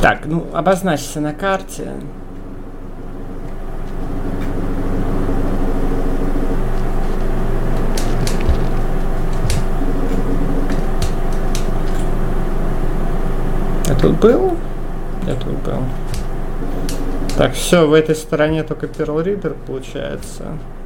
Так, ну, обозначься на карте. Я тут был? Я тут был. Так, все, в этой стороне только Pearl Reaper получается.